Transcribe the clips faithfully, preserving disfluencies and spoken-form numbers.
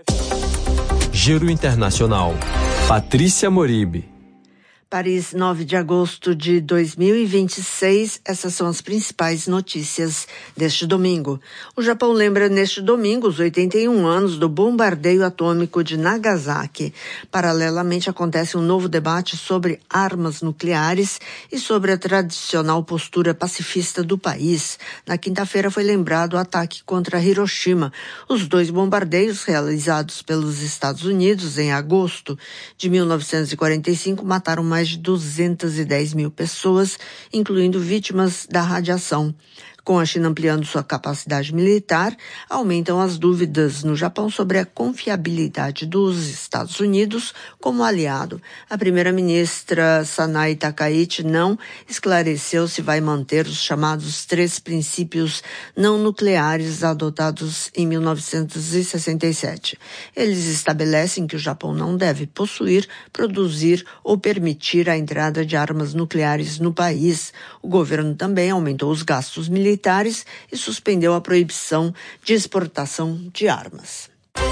Giro Internacional. Patrícia Moribe. Paris, nove de agosto de dois mil e vinte e seis, essas são as principais notícias deste domingo. O Japão lembra neste domingo os oitenta e um anos do bombardeio atômico de Nagasaki. Paralelamente, acontece um novo debate sobre armas nucleares e sobre a tradicional postura pacifista do país. Na quinta-feira foi lembrado o ataque contra Hiroshima. Os dois bombardeios realizados pelos Estados Unidos em agosto de mil novecentos e quarenta e cinco mataram mais de duzentas e dez mil pessoas, incluindo vítimas da radiação. Com a China ampliando sua capacidade militar, aumentam as dúvidas no Japão sobre a confiabilidade dos Estados Unidos como aliado. A primeira-ministra Sanae Takaichi não esclareceu se vai manter os chamados três princípios não nucleares adotados em mil novecentos e sessenta e sete. Eles estabelecem que o Japão não deve possuir, produzir ou permitir a entrada de armas nucleares no país. O governo também aumentou os gastos militares militares e suspendeu a proibição de exportação de armas.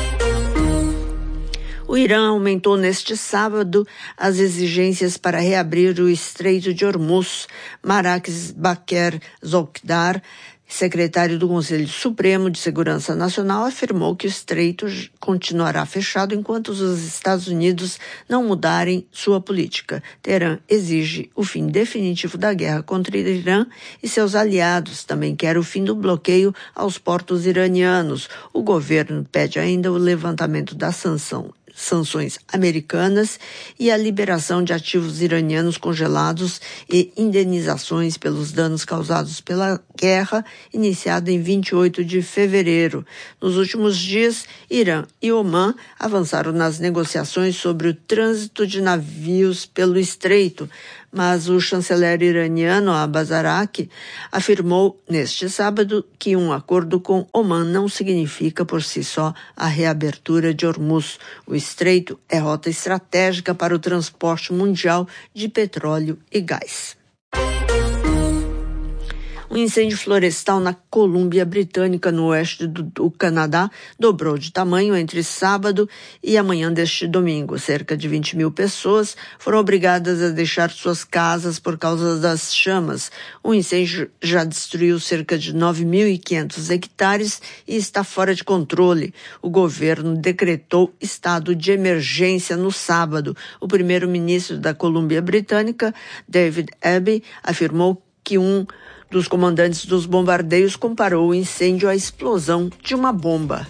O Irã aumentou neste sábado as exigências para reabrir o Estreito de Hormuz. Marques Baker Zokdar, secretário do Conselho Supremo de Segurança Nacional, afirmou que o estreito continuará fechado enquanto os Estados Unidos não mudarem sua política. Teherã exige o fim definitivo da guerra contra o Irã e seus aliados. Também quer o fim do bloqueio aos portos iranianos. O governo pede ainda o levantamento da sanção. sanções americanas e a liberação de ativos iranianos congelados e indenizações pelos danos causados pela guerra iniciada em vinte e oito de fevereiro. Nos últimos dias, Irã e Omã avançaram nas negociações sobre o trânsito de navios pelo estreito, mas o chanceler iraniano Abbas Araqi afirmou neste sábado que um acordo com Omã não significa por si só a reabertura de Hormuz. O estreito é rota estratégica para o transporte mundial de petróleo e gás. Um incêndio florestal na Colômbia Britânica, no oeste do, do Canadá, dobrou de tamanho entre sábado e amanhã deste domingo. Cerca de vinte mil pessoas foram obrigadas a deixar suas casas por causa das chamas. O incêndio já destruiu cerca de nove mil e quinhentos hectares e está fora de controle. O governo decretou estado de emergência no sábado. O primeiro-ministro da Colômbia Britânica, David Abbey, afirmou que um dos comandantes dos bombardeios comparou o incêndio à explosão de uma bomba.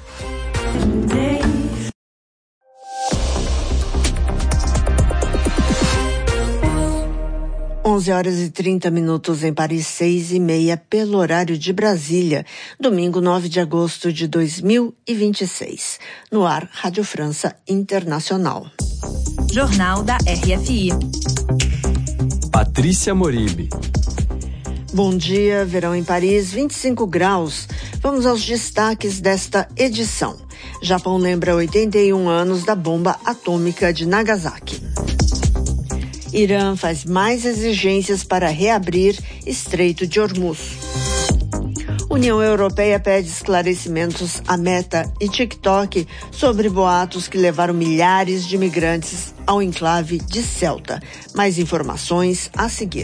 onze horas e trinta minutos em Paris, seis e meia pelo horário de Brasília, domingo nove de agosto de dois mil e vinte e seis. No ar, Rádio França Internacional. Jornal da R F I. Patrícia Moribe. Bom dia, verão em Paris, vinte e cinco graus. Vamos aos destaques desta edição. Japão lembra oitenta e um anos da bomba atômica de Nagasaki. Irã faz mais exigências para reabrir Estreito de Hormuz. União Europeia pede esclarecimentos a Meta e TikTok sobre boatos que levaram milhares de imigrantes ao enclave de Ceuta. Mais informações a seguir.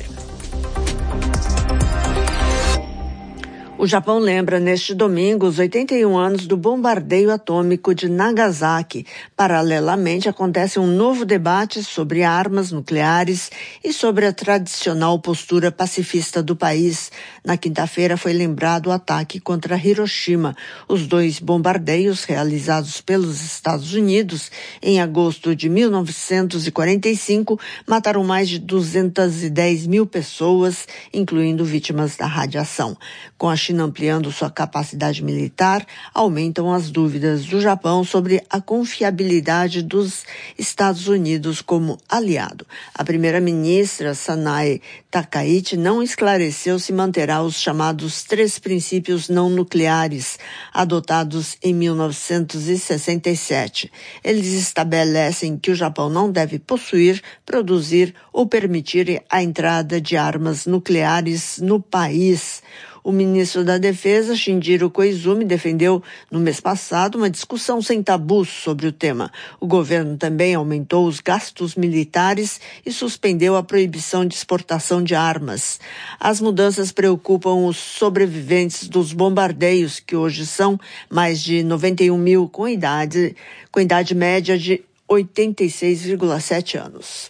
O Japão lembra neste domingo os oitenta e um anos do bombardeio atômico de Nagasaki. Paralelamente, acontece um novo debate sobre armas nucleares e sobre a tradicional postura pacifista do país. Na quinta-feira foi lembrado o ataque contra Hiroshima. Os dois bombardeios realizados pelos Estados Unidos em agosto de mil novecentos e quarenta e cinco mataram mais de duzentas e dez mil pessoas, incluindo vítimas da radiação. Com a China ampliando sua capacidade militar, aumentam as dúvidas do Japão sobre a confiabilidade dos Estados Unidos como aliado. A primeira-ministra Sanae Takaichi não esclareceu se manterá os chamados três princípios não nucleares, adotados em mil novecentos e sessenta e sete. Eles estabelecem que o Japão não deve possuir, produzir ou permitir a entrada de armas nucleares no país. O ministro da Defesa, Shinjiro Koizumi, defendeu no mês passado uma discussão sem tabus sobre o tema. O governo também aumentou os gastos militares e suspendeu a proibição de exportação de armas. As mudanças preocupam os sobreviventes dos bombardeios, que hoje são mais de noventa e um mil, com idade, com idade média de oitenta e seis vírgula sete anos.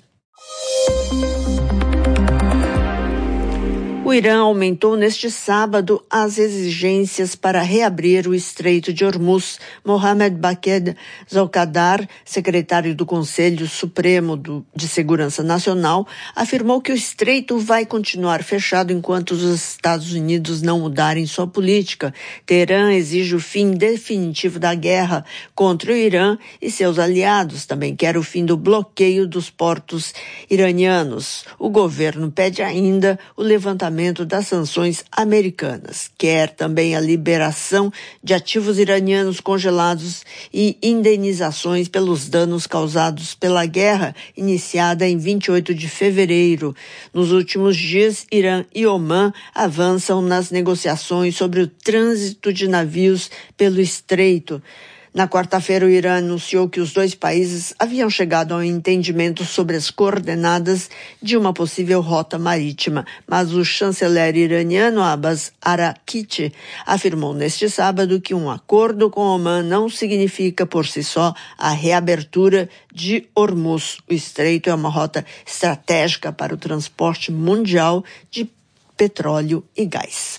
O Irã aumentou neste sábado as exigências para reabrir o Estreito de Hormuz. Mohammad Bagher Zolkadar, secretário do Conselho Supremo do, de Segurança Nacional, afirmou que o estreito vai continuar fechado enquanto os Estados Unidos não mudarem sua política. Teherã exige o fim definitivo da guerra contra o Irã e seus aliados. Também quer o fim do bloqueio dos portos iranianos. O governo pede ainda o levantamento das sanções americanas. Quer também a liberação de ativos iranianos congelados e indenizações pelos danos causados pela guerra iniciada em vinte e oito de fevereiro. Nos últimos dias, Irã e Omã avançam nas negociações sobre o trânsito de navios pelo estreito. Na quarta-feira, o Irã anunciou que os dois países haviam chegado a um entendimento sobre as coordenadas de uma possível rota marítima, mas o chanceler iraniano Abbas Araghchi afirmou neste sábado que um acordo com Omã não significa por si só a reabertura de Hormuz. O estreito é uma rota estratégica para o transporte mundial de petróleo e gás.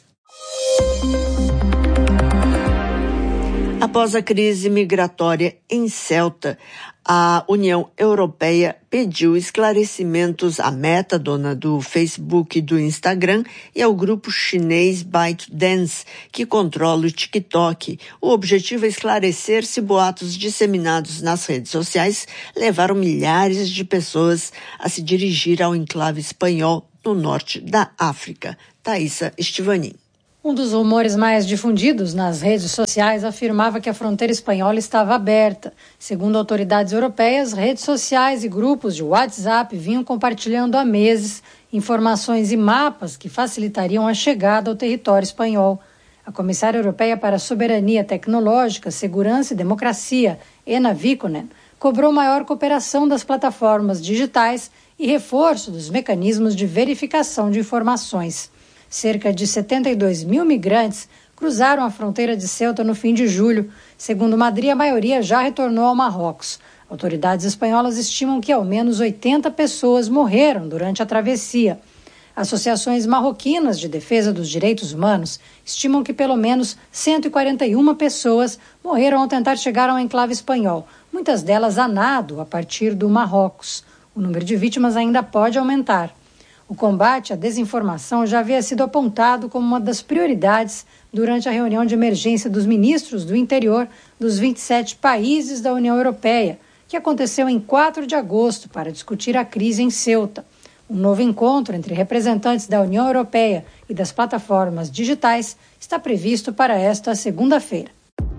Após a crise migratória em Ceuta, a União Europeia pediu esclarecimentos à Meta, dona do Facebook e do Instagram, e ao grupo chinês ByteDance, que controla o TikTok. O objetivo é esclarecer se boatos disseminados nas redes sociais levaram milhares de pessoas a se dirigir ao enclave espanhol no norte da África. Thaisa Estivanin. Um dos rumores mais difundidos nas redes sociais afirmava que a fronteira espanhola estava aberta. Segundo autoridades europeias, redes sociais e grupos de WhatsApp vinham compartilhando há meses informações e mapas que facilitariam a chegada ao território espanhol. A comissária europeia para a Soberania Tecnológica, Segurança e Democracia, Ena Vikkonen, cobrou maior cooperação das plataformas digitais e reforço dos mecanismos de verificação de informações. Cerca de setenta e dois mil migrantes cruzaram a fronteira de Ceuta no fim de julho. Segundo Madrid, a maioria já retornou ao Marrocos. Autoridades espanholas estimam que ao menos oitenta pessoas morreram durante a travessia. Associações marroquinas de defesa dos direitos humanos estimam que pelo menos cento e quarenta e uma pessoas morreram ao tentar chegar ao enclave espanhol, muitas delas a nado a partir do Marrocos. O número de vítimas ainda pode aumentar. O combate à desinformação já havia sido apontado como uma das prioridades durante a reunião de emergência dos ministros do interior dos vinte e sete países da União Europeia, que aconteceu em quatro de agosto para discutir a crise em Ceuta. Um novo encontro entre representantes da União Europeia e das plataformas digitais está previsto para esta segunda-feira.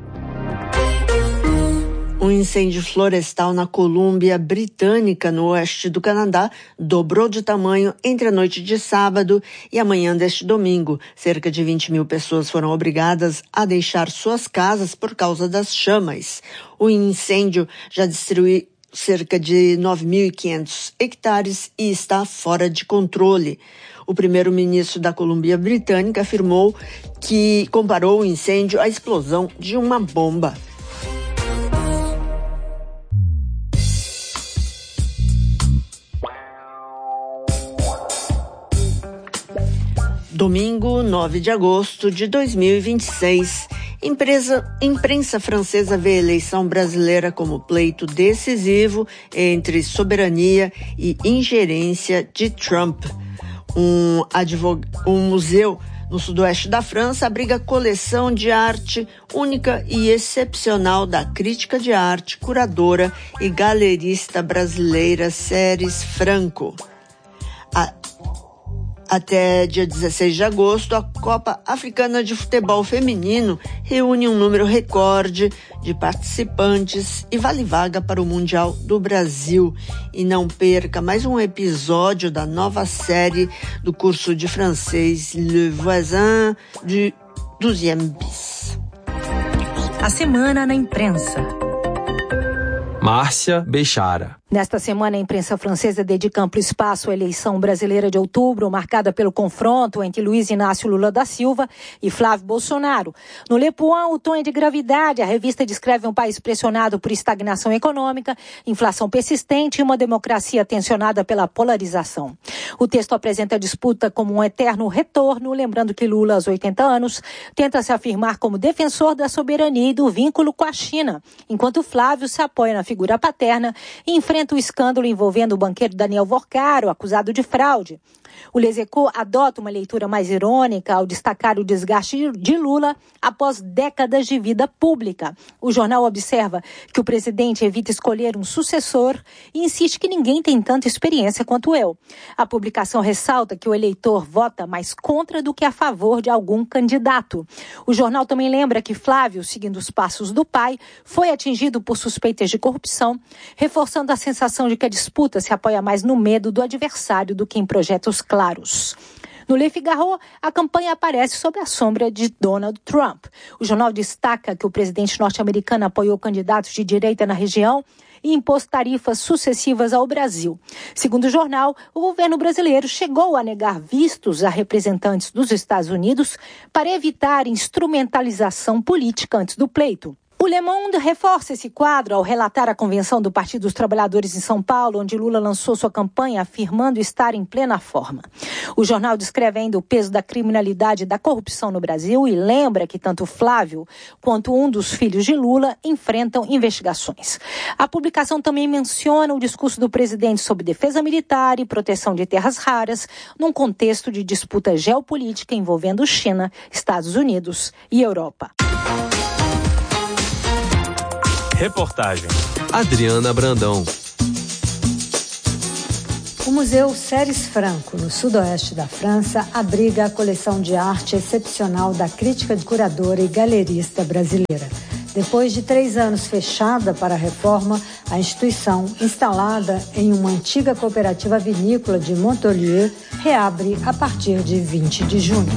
Um incêndio florestal na Colômbia Britânica, no oeste do Canadá, dobrou de tamanho entre a noite de sábado e a manhã deste domingo. Cerca de vinte mil pessoas foram obrigadas a deixar suas casas por causa das chamas. O incêndio já destruiu cerca de nove mil e quinhentos hectares e está fora de controle. O primeiro-ministro da Colômbia Britânica afirmou que comparou o incêndio à explosão de uma bomba. Domingo, nove de agosto de dois mil e vinte e seis. Empresa, imprensa francesa vê a eleição brasileira como pleito decisivo entre soberania e ingerência de Trump. Um, advog... um museu no sudoeste da França abriga coleção de arte única e excepcional da crítica de arte, curadora e galerista brasileira Ceres Franco. A Até dia dezesseis de agosto, a Copa Africana de Futebol Feminino reúne um número recorde de participantes e vale vaga para o Mundial do Brasil. E não perca mais um episódio da nova série do curso de francês Le Voisin du douzième bis. A semana na imprensa. Márcia Bechara. Nesta semana, a imprensa francesa dedica amplo espaço à eleição brasileira de outubro, marcada pelo confronto entre Luiz Inácio Lula da Silva e Flávio Bolsonaro. No Le Point, o tom é de gravidade. A revista descreve um país pressionado por estagnação econômica, inflação persistente e uma democracia tensionada pela polarização. O texto apresenta a disputa como um eterno retorno, lembrando que Lula, aos oitenta anos, tenta se afirmar como defensor da soberania e do vínculo com a China, enquanto Flávio se apoia na figura paterna e enfrenta o escândalo envolvendo o banqueiro Daniel Vorcaro, acusado de fraude. O Les Echos adota uma leitura mais irônica ao destacar o desgaste de Lula após décadas de vida pública. O jornal observa que o presidente evita escolher um sucessor e insiste que ninguém tem tanta experiência quanto eu. A publicação ressalta que o eleitor vota mais contra do que a favor de algum candidato. O jornal também lembra que Flávio, seguindo os passos do pai, foi atingido por suspeitas de corrupção, reforçando a sensação de que a disputa se apoia mais no medo do adversário do que em projetos claros. No Le Figaro, a campanha aparece sob a sombra de Donald Trump. O jornal destaca que o presidente norte-americano apoiou candidatos de direita na região e impôs tarifas sucessivas ao Brasil. Segundo o jornal, o governo brasileiro chegou a negar vistos a representantes dos Estados Unidos para evitar instrumentalização política antes do pleito. O Le Monde reforça esse quadro ao relatar a convenção do Partido dos Trabalhadores em São Paulo, onde Lula lançou sua campanha afirmando estar em plena forma. O jornal descreve ainda o peso da criminalidade e da corrupção no Brasil e lembra que tanto Flávio quanto um dos filhos de Lula enfrentam investigações. A publicação também menciona o discurso do presidente sobre defesa militar e proteção de terras raras, num contexto de disputa geopolítica envolvendo China, Estados Unidos e Europa. Reportagem Adriana Brandão. O Museu Ceres Franco, no sudoeste da França, abriga a coleção de arte excepcional da crítica curadora e galerista brasileira. Depois de três anos fechada para a reforma, a instituição, instalada em uma antiga cooperativa vinícola de Montolieu, reabre a partir de vinte de junho.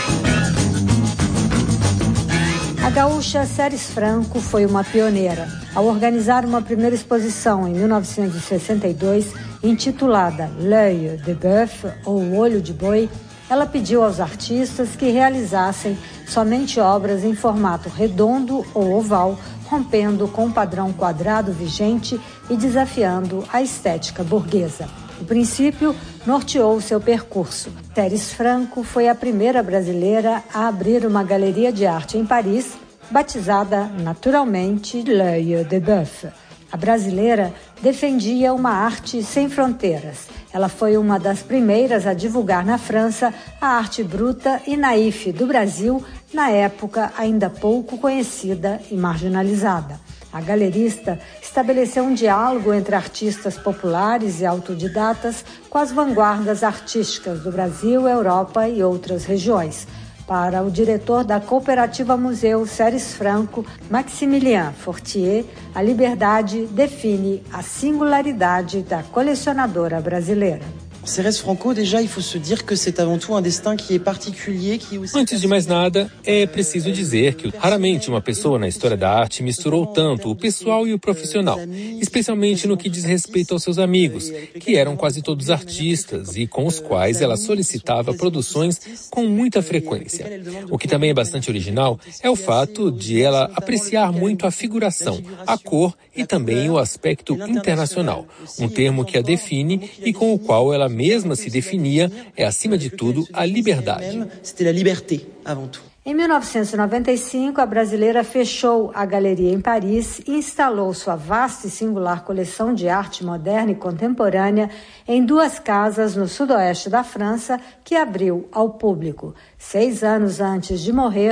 A gaúcha Ceres Franco foi uma pioneira. Ao organizar uma primeira exposição em mil novecentos e sessenta e dois, intitulada L'œil de bœuf, ou Olho de Boi, ela pediu aos artistas que realizassem somente obras em formato redondo ou oval, rompendo com o padrão quadrado vigente e desafiando a estética burguesa. O princípio norteou seu percurso. Ceres Franco foi a primeira brasileira a abrir uma galeria de arte em Paris, batizada naturalmente L'œil de bœuf. A brasileira defendia uma arte sem fronteiras. Ela foi uma das primeiras a divulgar na França a arte bruta e naif do Brasil, na época ainda pouco conhecida e marginalizada. A galerista estabeleceu um diálogo entre artistas populares e autodidatas com as vanguardas artísticas do Brasil, Europa e outras regiões. Para o diretor da Cooperativa Museu Ceres Franco, Maximilien Fortier, a liberdade define a singularidade da colecionadora brasileira. Ceres Franco, déjà, il faut se dire que c'est avant tout un destin qui est particulier, qui aussi... Antes de mais nada, é preciso dizer que raramente uma pessoa na história da arte misturou tanto o pessoal e o profissional, especialmente no que diz respeito aos seus amigos, que eram quase todos artistas e com os quais ela solicitava produções com muita frequência. O que também é bastante original é o fato de ela apreciar muito a figuração, a cor e também o aspecto internacional, um termo que a define e com o qual ela mesma se definia é, acima de tudo, a liberdade. Em mil novecentos e noventa e cinco, a brasileira fechou a galeria em Paris e instalou sua vasta e singular coleção de arte moderna e contemporânea em duas casas no sudoeste da França, que abriu ao público. Seis anos antes de morrer,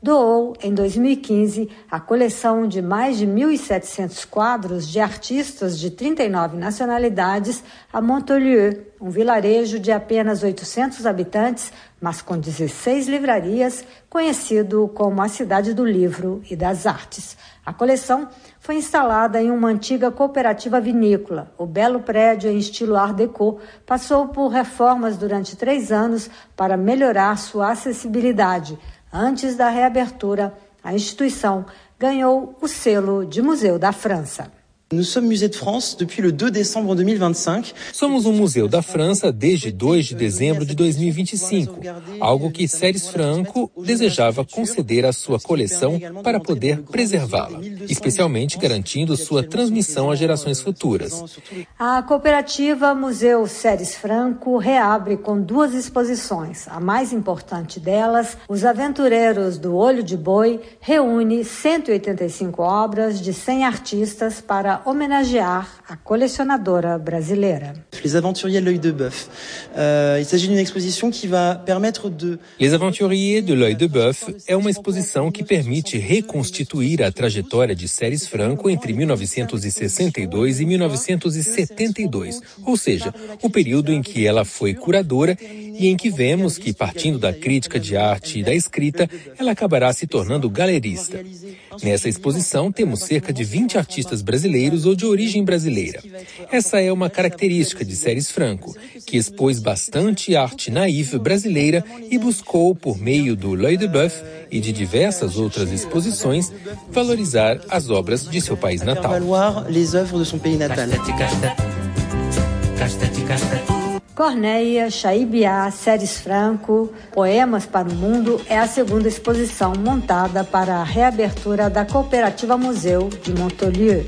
doou, em dois mil e quinze, a coleção de mais de mil e setecentos quadros de artistas de trinta e nove nacionalidades a Montolieu, um vilarejo de apenas oitocentos habitantes, mas com dezesseis livrarias, conhecido como a Cidade do Livro e das Artes. A coleção foi instalada em uma antiga cooperativa vinícola. O belo prédio, em estilo Art Deco, passou por reformas durante três anos para melhorar sua acessibilidade. Antes da reabertura, a instituição ganhou o selo de Museu da França. Nous sommes Musée de France depuis le deux décembre dois mil e vinte e cinco. Somos um museu da França desde dois de dezembro de dois mil e vinte e cinco, algo que Ceres Franco desejava conceder à sua coleção para poder preservá-la, especialmente garantindo sua transmissão a gerações futuras. A cooperativa Museu Ceres Franco reabre com duas exposições. A mais importante delas, Os Aventureiros do Olho de Boi, reúne cento e oitenta e cinco obras de cem artistas para homenagear a colecionadora brasileira. Les Aventuriers de l'Œil de Bœuf. Uh, il s'agit d'une exposition qui va permettre de... Les Aventuriers de l'Œil de Bœuf é uma exposição que permite reconstituir a trajetória de Ceres Franco entre mil novecentos e sessenta e dois e mil novecentos e setenta e dois, ou seja, o período em que ela foi curadora e em que vemos que, partindo da crítica de arte e da escrita, ela acabará se tornando galerista. Nessa exposição, temos cerca de vinte artistas brasileiros ou de origem brasileira. Essa é uma característica de Ceres Franco, que expôs bastante arte naïve brasileira e buscou, por meio do L'Œil de Bœuf e de diversas outras exposições, valorizar as obras de seu país natal. Corneia, Chaíbiá, Ceres Franco, Poemas para o Mundo é a segunda exposição montada para a reabertura da Cooperativa Museu de Montolieu.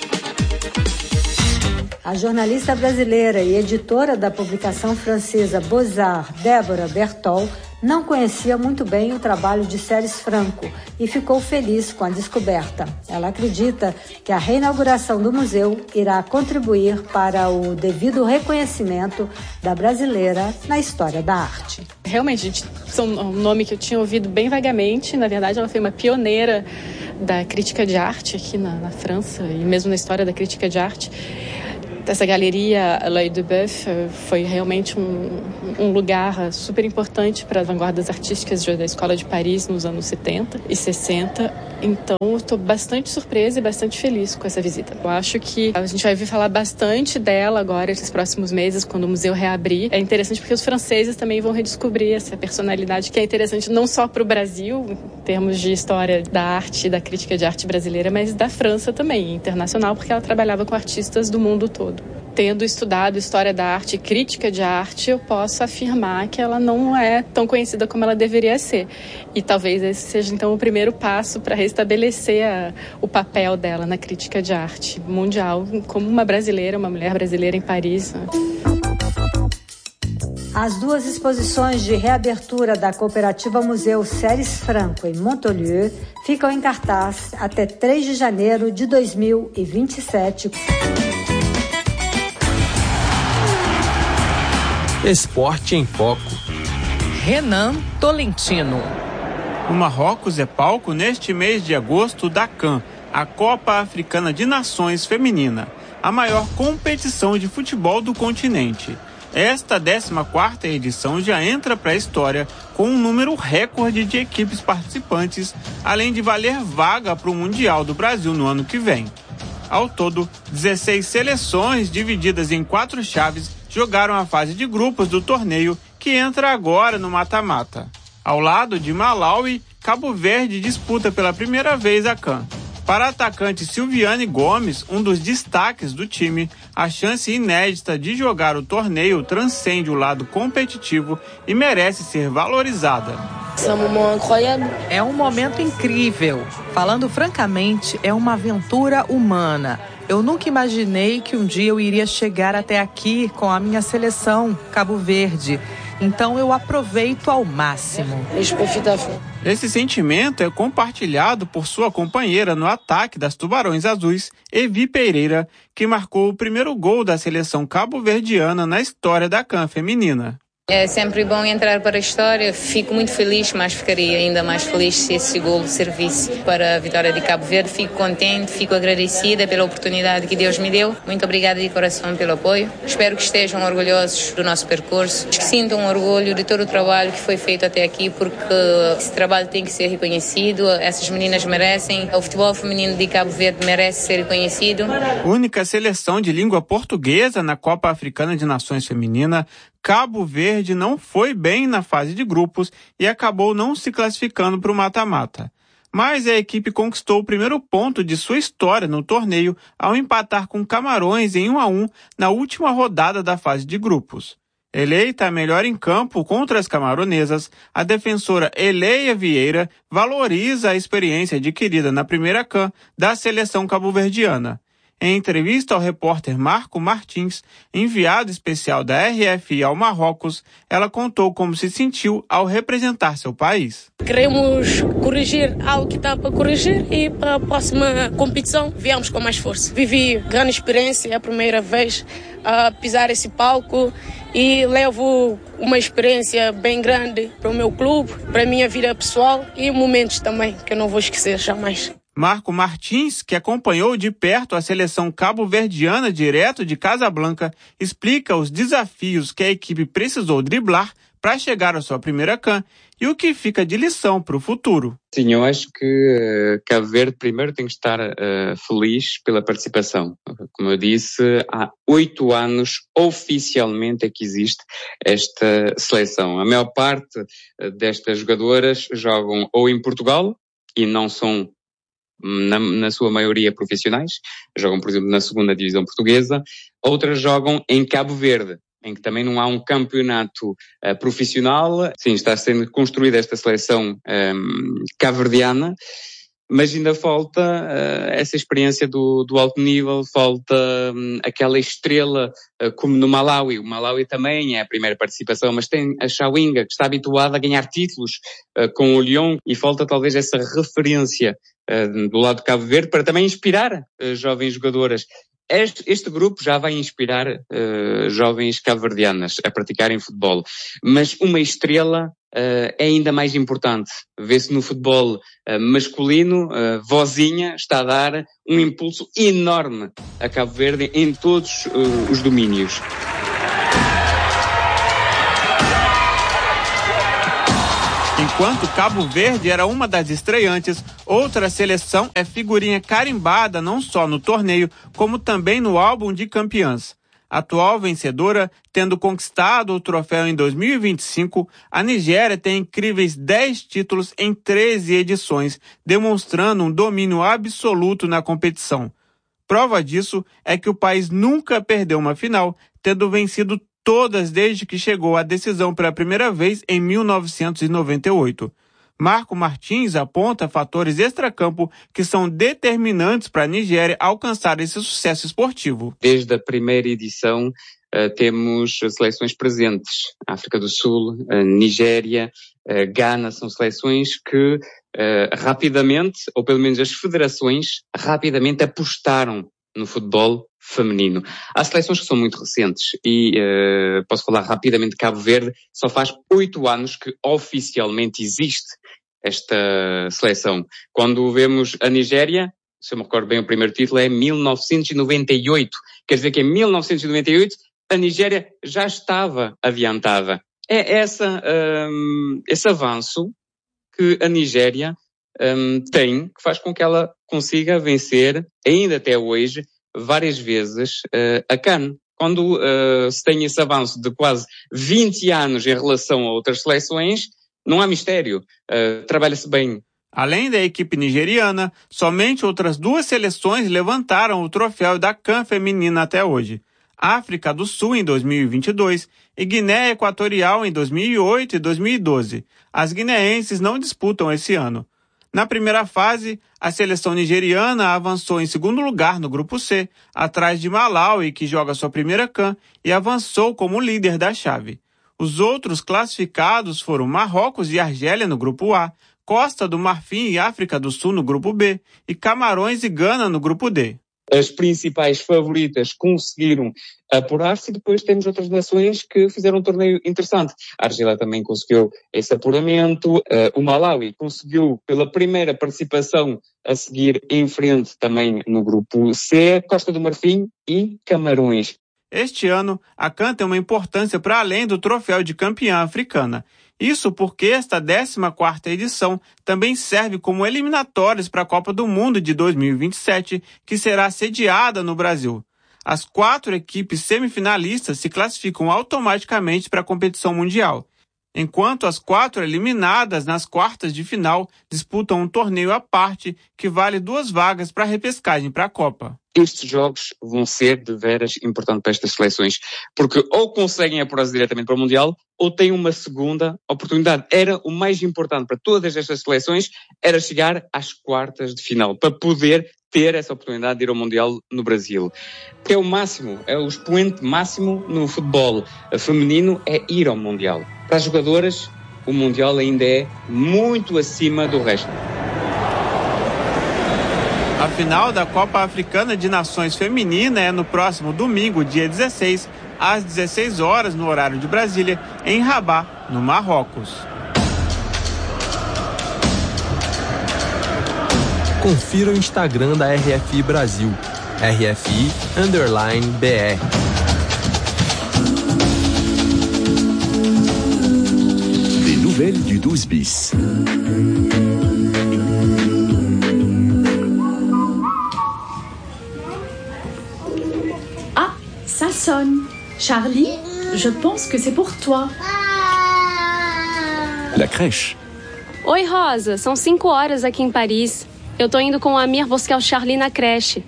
A jornalista brasileira e editora da publicação francesa Beaux-Arts, Débora Bertol, não conhecia muito bem o trabalho de Ceres Franco e ficou feliz com a descoberta. Ela acredita que a reinauguração do museu irá contribuir para o devido reconhecimento da brasileira na história da arte. Realmente, gente, é um nome que eu tinha ouvido bem vagamente. Na verdade, ela foi uma pioneira da crítica de arte aqui na, na França e mesmo na história da crítica de arte. Essa galeria L'Œil de Bœuf foi realmente um, um lugar super importante para as vanguardas artísticas da Escola de Paris nos anos setenta e sessenta. Então, eu estou bastante surpresa e bastante feliz com essa visita. Eu acho que a gente vai ouvir falar bastante dela agora, esses próximos meses, quando o museu reabrir. É interessante porque os franceses também vão redescobrir essa personalidade que é interessante não só para o Brasil, em termos de história da arte e da crítica de arte brasileira, mas da França também, internacional, porque ela trabalhava com artistas do mundo todo. Tendo estudado história da arte e crítica de arte, eu posso afirmar que ela não é tão conhecida como ela deveria ser. E talvez esse seja, então, o primeiro passo para restabelecer a, o papel dela na crítica de arte mundial, como uma brasileira, uma mulher brasileira em Paris. As duas exposições de reabertura da Cooperativa Museu Ceres Franco em Montolieu ficam em cartaz até três de janeiro de dois mil e vinte e sete. Esporte em Foco. Renan Tolentino. O Marrocos é palco neste mês de agosto da CAN, a Copa Africana de Nações Feminina, a maior competição de futebol do continente. Esta décima quarta edição já entra para a história com um número recorde de equipes participantes, além de valer vaga para o Mundial do Brasil no ano que vem. Ao todo, dezesseis seleções divididas em quatro chaves jogaram a fase de grupos do torneio, que entra agora no mata-mata. Ao lado de Malawi, Cabo Verde disputa pela primeira vez a CAN. Para a atacante Silviane Gomes, um dos destaques do time, a chance inédita de jogar o torneio transcende o lado competitivo e merece ser valorizada. É um momento incrível. Falando francamente, é uma aventura humana. Eu nunca imaginei que um dia eu iria chegar até aqui com a minha seleção, Cabo Verde. Então eu aproveito ao máximo. Esse sentimento é compartilhado por sua companheira no ataque das Tubarões Azuis, Evi Pereira, que marcou o primeiro gol da seleção cabo-verdiana na história da CAN feminina. É sempre bom entrar para a história. Fico muito feliz, mas ficaria ainda mais feliz se esse golo servisse para a vitória de Cabo Verde. Fico contente, fico agradecida pela oportunidade que Deus me deu. Muito obrigada de coração pelo apoio. Espero que estejam orgulhosos do nosso percurso, que sintam orgulho de todo o trabalho que foi feito até aqui, porque esse trabalho tem que ser reconhecido. Essas meninas merecem. O futebol feminino de Cabo Verde merece ser reconhecido. Única seleção de língua portuguesa na Copa Africana de Nações Feminina, Cabo Verde não foi bem na fase de grupos e acabou não se classificando para o mata-mata. Mas a equipe conquistou o primeiro ponto de sua história no torneio ao empatar com Camarões em um a um na última rodada da fase de grupos. Eleita a melhor em campo contra as camaronesas, a defensora Eleia Vieira valoriza a experiência adquirida na primeira C A N da seleção cabo-verdiana. Em entrevista ao repórter Marco Martins, enviado especial da R F I ao Marrocos, ela contou como se sentiu ao representar seu país. Queremos corrigir algo que está para corrigir e para a próxima competição viemos com mais força. Vivi grande experiência, é a primeira vez a pisar esse palco e levo uma experiência bem grande para o meu clube, para a minha vida pessoal e momentos também que eu não vou esquecer jamais. Marco Martins, que acompanhou de perto a seleção cabo-verdiana direto de Casablanca, explica os desafios que a equipe precisou driblar para chegar à sua primeira C A N e o que fica de lição para o futuro. Sim, eu acho que uh, Cabo Verde primeiro tem que estar uh, feliz pela participação. Como eu disse, há oito anos oficialmente é que existe esta seleção. A maior parte uh, destas jogadoras jogam ou em Portugal e não são Na, na sua maioria profissionais, jogam, por exemplo, na segunda divisão portuguesa, outras jogam em Cabo Verde, em que também não há um campeonato uh, profissional. Sim, está sendo construída esta seleção um, cabo-verdiana, mas ainda falta uh, essa experiência do, do alto nível, falta um, aquela estrela uh, como no Malawi. O Malawi também é a primeira participação, mas tem a Chawinga, que está habituada a ganhar títulos uh, com o Lyon, e falta talvez essa referência uh, do lado de Cabo Verde para também inspirar uh, jovens jogadoras. Este, este grupo já vai inspirar uh, jovens cabo-verdianas a praticarem futebol, mas uma estrela uh, é ainda mais importante. Vê-se no futebol uh, masculino, uh, Vozinha está a dar um impulso enorme a Cabo Verde em todos uh, os domínios. Enquanto Cabo Verde era uma das estreantes, outra seleção é figurinha carimbada não só no torneio, como também no álbum de campeãs. Atual vencedora, tendo conquistado o troféu em dois mil e vinte e cinco, a Nigéria tem incríveis dez títulos em treze edições, demonstrando um domínio absoluto na competição. Prova disso é que o país nunca perdeu uma final, tendo vencido todas desde que chegou à decisão pela primeira vez em mil novecentos e noventa e oito. Marco Martins aponta fatores extracampo que são determinantes para a Nigéria alcançar esse sucesso esportivo. Desde a primeira edição uh, temos seleções presentes. África do Sul, uh, Nigéria, uh, Ghana, são seleções que uh, rapidamente, ou pelo menos as federações, rapidamente apostaram no futebol feminino. Há seleções que são muito recentes e uh, posso falar rapidamente de Cabo Verde. Só faz oito anos que oficialmente existe esta seleção. Quando vemos a Nigéria, se eu me recordo bem, o primeiro título é mil novecentos e noventa e oito. Quer dizer que em mil novecentos e noventa e oito a Nigéria já estava adiantada. É essa, um, esse avanço que a Nigéria um, tem, que faz com que ela consiga vencer, ainda até hoje, várias vezes uh, a C A N. Quando uh, se tem esse avanço de quase vinte anos em relação a outras seleções, não há mistério, uh, trabalha-se bem. Além da equipe nigeriana, somente outras duas seleções levantaram o troféu da C A N feminina até hoje. África do Sul em dois mil e vinte e dois e Guiné Equatorial em dois mil e oito e dois mil e doze. As guineenses não disputam esse ano. Na primeira fase, a seleção nigeriana avançou em segundo lugar no Grupo C, atrás de Malawi, que joga sua primeira C A N, e avançou como líder da chave. Os outros classificados foram Marrocos e Argélia no Grupo A, Costa do Marfim e África do Sul no Grupo B, e Camarões e Gana no Grupo D. as principais favoritas conseguiram apurar-se e depois temos outras nações que fizeram um torneio interessante. A Argélia também conseguiu esse apuramento, o Malawi conseguiu pela primeira participação a seguir em frente também no grupo C, Costa do Marfim e Camarões. Este ano, a CAN tem uma importância para além do troféu de campeã africana. Isso porque esta décima quarta edição também serve como eliminatórias para a Copa do Mundo de dois mil e vinte e sete, que será sediada no Brasil. As quatro equipes semifinalistas se classificam automaticamente para a competição mundial, enquanto as quatro eliminadas nas quartas de final disputam um torneio à parte que vale duas vagas para a repescagem para a Copa. Estes jogos vão ser de veras importantes para estas seleções, porque ou conseguem apurar-se diretamente para o Mundial, ou têm uma segunda oportunidade. Era o mais importante para todas estas seleções, era chegar às quartas de final, para poder ter essa oportunidade de ir ao Mundial no Brasil. Que é o máximo, é o expoente máximo no futebol feminino, é ir ao Mundial. Para as jogadoras, o Mundial ainda é muito acima do resto. A final da Copa Africana de Nações Feminina é no próximo domingo, dia dezesseis, às dezesseis horas, no horário de Brasília, em Rabat, no Marrocos. Confira o Instagram da R F I Brasil, R F I underline B R. Des nouvelles du douze bis. Ça sonne. Charlie, je pense que c'est pour toi. La crèche. Oi, Rosa. São cinco horas aqui em Paris. Eu tô indo com o Amir buscar o Charlie na creche.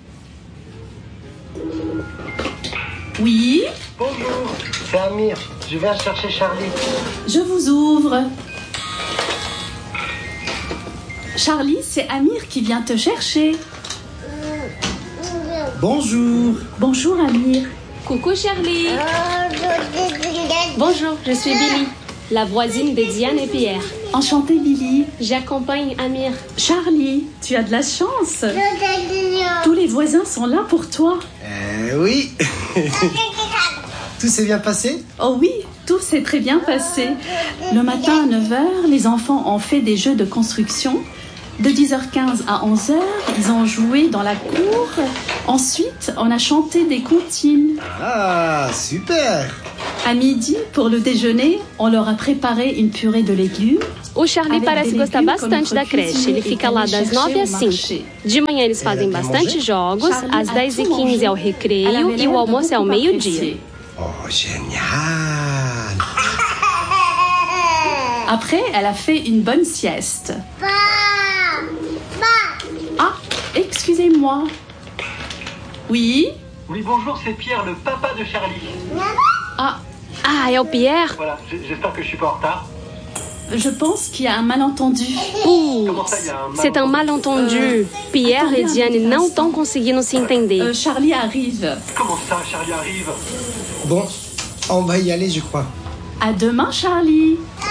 Oui? Bonjour, c'est Amir. Je viens chercher Charlie. Je vous ouvre. Charlie, c'est Amir qui vient te chercher. Bonjour. Bonjour, Amir. Coucou Charlie. Bonjour, je suis Billy, la voisine de Diane et Pierre. Enchantée Billy. J'accompagne Amir. Charlie, tu as de la chance. Tous les voisins sont là pour toi. Euh, oui. Tout s'est bien passé? Oh oui, tout s'est très bien passé. Le matin à neuf heures, les enfants ont fait des jeux de construction. De dix heures quinze à onze heures, ils ont joué dans la cour. Ensuite, on a chanté des comptines. Ah, super! À midi, pour le déjeuner, on leur a préparé une purée de légumes. O Charlie parece gostar bastante da creche. Ele fica lá das nove às cinco. De manhã eles fazem bastante jogos, às dez e quinze é o recreio e o almoço é ao meio-dia. Oh, génial! Après, elle a fait une bonne sieste. Ah, excusez-moi. Oui? Oui, bonjour, c'est Pierre, le papa de Charlie. Ah, ah, é o Pierre? Voilà, j'espère que je suis pas en retard. Je pense qu'il y a un malentendu. Uh, c'est un malentendu. Pierre e Diane não estão conseguindo se entender. Euh, Charlie arrive. Comment ça, Charlie arrive? Bon, on va y aller, je crois. À demain, Charlie.